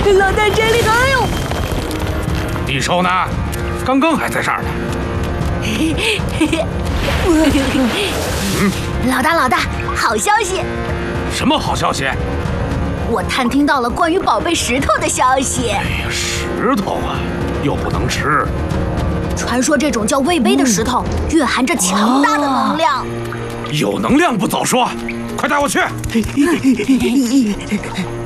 老大这里，哎呦！ 地兽呢？刚刚还在这儿呢。 老大，好消息！ 什么好消息？ 我探听到了关于宝贝石头的消息。 哎呀，石头啊，又不能吃。 传说这种叫魏碑的石头蕴含着强大的能量。 有能量不早说，快带我去！